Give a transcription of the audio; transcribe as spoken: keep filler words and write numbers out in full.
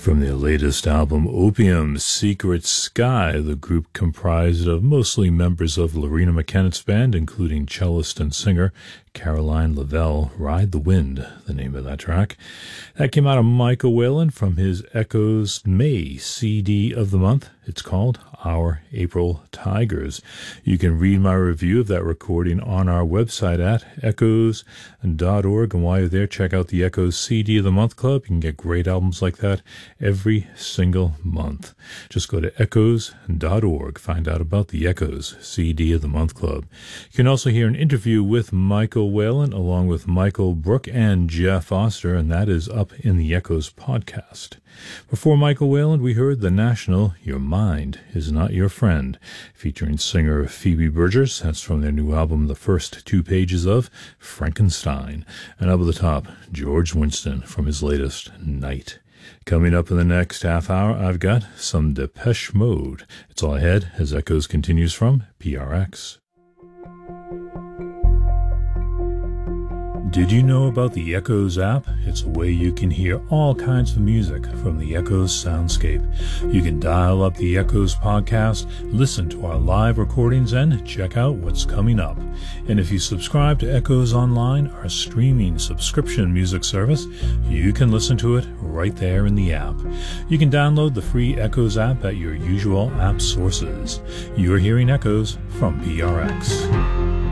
From their latest album, Opium, Secret Sky, the group comprised of mostly members of Lorena McKennett's band, including cellist and singer Caroline Lavelle. Ride the Wind, the name of that track. That came out of Michael Whalen from his Echoes May C D of the month. It's called Our April Tigers. You can read my review of that recording on our website at echoes dot org. And while you're there, check out the Echoes C D of the Month Club. You can get great albums like that every single month. Just go to echoes dot org. Find out about the Echoes C D of the Month Club. You can also hear an interview with Michael Whalen along with Michael Brook and Jeff Foster, and that is up in the Echoes podcast. Before Michael Whalen, we heard the national Your Mind Is Not Your Friend, featuring singer Phoebe Bridgers. That's from their new album, The First Two Pages of Frankenstein. And up at the top, George Winston from his latest, Night. Coming up in the next half hour, I've got some Depeche Mode. It's all ahead as Echoes continues from P R X. Did you know about the Echoes app? It's a way you can hear all kinds of music from the Echoes soundscape. You can dial up the Echoes podcast, listen to our live recordings, and check out what's coming up. And if you subscribe to Echoes Online, our streaming subscription music service, you can listen to it right there in the app. You can download the free Echoes app at your usual app sources. You're hearing Echoes from P R X.